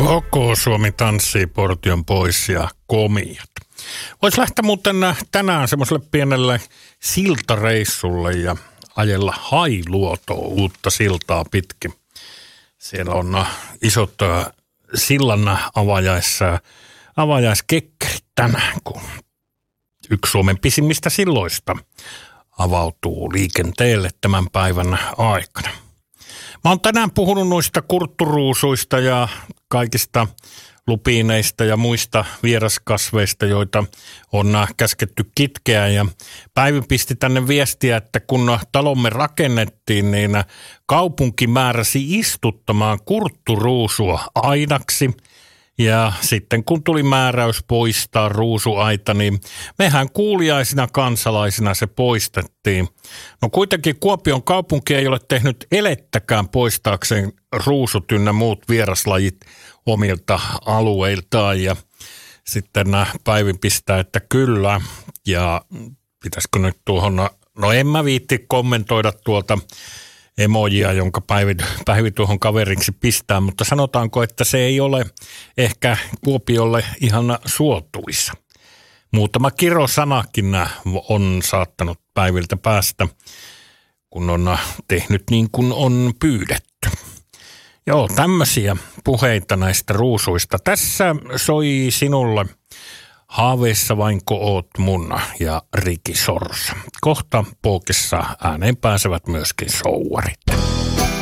Koko Suomi tanssii, Portion pois ja komiat. Voisi lähteä muuten tänään semmoiselle pienelle siltareissulle ja ajella Hailuotoa uutta siltaa pitkin. Siellä on isot sillan avajaiskekkerit tänään, kun yksi Suomen pisimmistä silloista avautuu liikenteelle tämän päivän aikana. Mä oon tänään puhunut noista kurtturuusuista ja kaikista lupiineista ja muista vieraskasveista, joita on käsketty kitkeä. Ja Päivi pisti tänne viestiä, että kun talomme rakennettiin, niin kaupunki määräsi istuttamaan kurtturuusua ainaksi. Ja sitten kun tuli määräys poistaa ruusuaita, niin mehän kuuliaisina kansalaisina se poistettiin. No kuitenkin Kuopion kaupunki ei ole tehnyt elettäkään poistaakseen ruusut ynnä muut vieraslajit omilta alueiltaan. Ja sitten Päivi pistää, että kyllä. Ja pitäisikö nyt tuohon, no en mä viitti kommentoida tuolta emojia, jonka Päivi tuohon kaveriksi pistää, mutta sanotaanko, että se ei ole ehkä Kuopiolle ihan suotuisa. Muutama kirosanakin on saattanut Päiviltä päästä, kun on tehnyt niin kuin on pyydetty. Joo, tämmöisiä puheita näistä ruusuista. Tässä soi sinulle Haaveissa vainko oot mun ja Riki Sorsa. Kohta Pookissa ääneen pääsevät myöskin souarit.